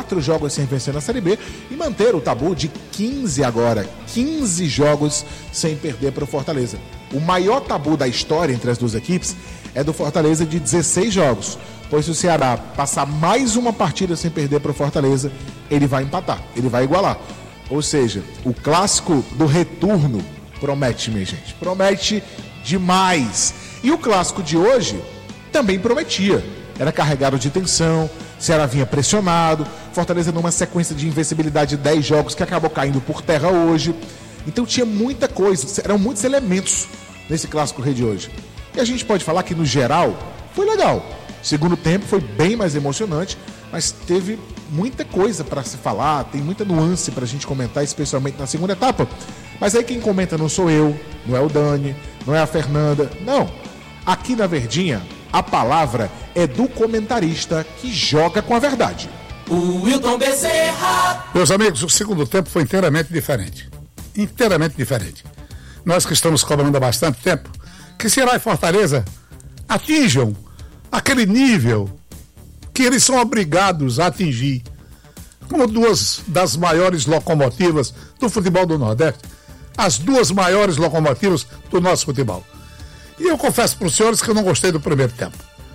4 jogos sem vencer na Série B e manter o tabu de 15 agora. 15 jogos sem perder para o Fortaleza. O maior tabu da história entre as duas equipes é do Fortaleza de 16 jogos. Pois se o Ceará passar mais uma partida sem perder para o Fortaleza, ele vai empatar, ele vai igualar. Ou seja, o clássico do retorno promete, minha gente. Promete demais. E o clássico de hoje também prometia. Era carregado de tensão, Ceará vinha pressionado, Fortaleza numa sequência de invencibilidade de 10 jogos que acabou caindo por terra hoje. Então tinha muita coisa, eram muitos elementos nesse clássico rei de hoje. E a gente pode falar que, no geral, foi legal. Segundo tempo foi bem mais emocionante, mas teve muita coisa para se falar, tem muita nuance para a gente comentar, especialmente na segunda etapa. Mas aí quem comenta não sou eu, não é o Dani, não é a Fernanda, não. Aqui na Verdinha, a palavra é do comentarista que joga com a verdade. O Wilton Bezerra. Meus amigos, o segundo tempo foi inteiramente diferente. Inteiramente diferente. Nós que estamos cobrando há bastante tempo, que Ceará e Fortaleza atinjam aquele nível que eles são obrigados a atingir, como duas das maiores locomotivas do futebol do Nordeste, as duas maiores locomotivas do nosso futebol. E eu confesso para os senhores que eu não gostei do primeiro tempo.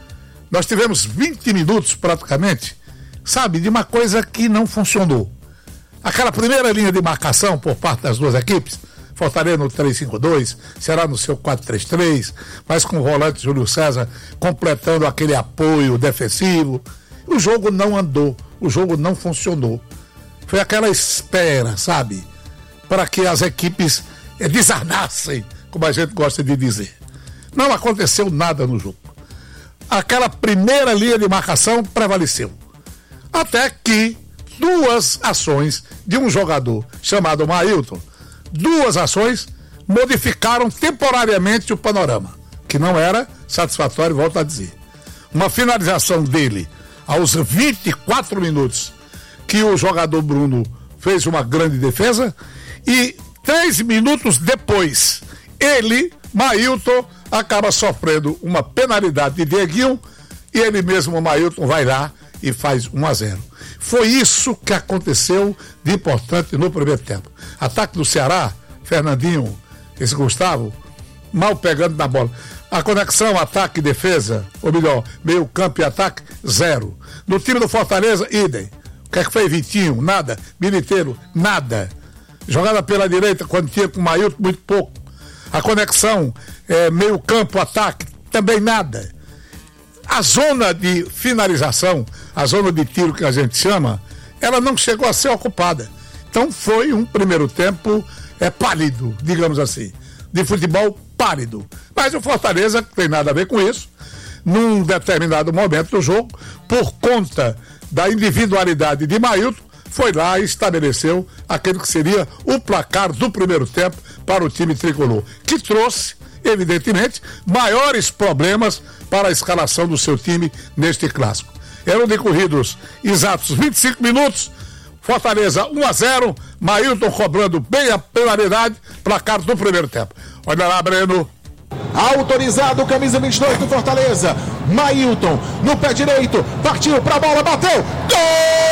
Nós tivemos 20 minutos praticamente, sabe, de uma coisa que não funcionou. Aquela primeira linha de marcação por parte das duas equipes, Fortaleza no 3-5-2, Ceará no seu 4-3-3, mas com o volante Júlio César completando aquele apoio defensivo. O jogo não andou, o jogo não funcionou. Foi aquela espera, sabe, para que as equipes desarnassem, como a gente gosta de dizer. Não aconteceu nada no jogo. Aquela primeira linha de marcação prevaleceu. Até que duas ações de um jogador chamado Mailton, duas ações modificaram temporariamente o panorama, que não era satisfatório, volto a dizer. Uma finalização dele aos 24 minutos, que o jogador Bruno fez uma grande defesa, e 3 minutos depois, ele, Mailton, acaba sofrendo uma penalidade de Dieguinho, e ele mesmo, Mailton, vai lá e faz 1-0. Foi isso que aconteceu de importante no primeiro tempo. Ataque do Ceará, Fernandinho, esse Gustavo, mal pegando na bola. A conexão ataque e defesa, ou melhor, meio campo e ataque, 0. No time do Fortaleza, idem. O que é que foi Vitinho? Nada. Militeiro? Nada. Jogada pela direita, quando tinha com o Mailton, muito pouco. A conexão meio campo, ataque, também nada. A zona de finalização, a zona de tiro que a gente chama, ela não chegou a ser ocupada. Então foi um primeiro tempo pálido, digamos assim, de futebol pálido. Mas o Fortaleza, que tem nada a ver com isso, num determinado momento do jogo, por conta da individualidade de Mailton, foi lá e estabeleceu aquele que seria o placar do primeiro tempo para o time tricolor, que trouxe, evidentemente, maiores problemas para a escalação do seu time neste clássico. Eram decorridos exatos 25 minutos, Fortaleza 1-0, Mailton cobrando bem a penalidade, placar do primeiro tempo. Olha lá, Breno. Autorizado, camisa 22 do Fortaleza, Mailton, no pé direito, partiu pra bola, bateu, gol!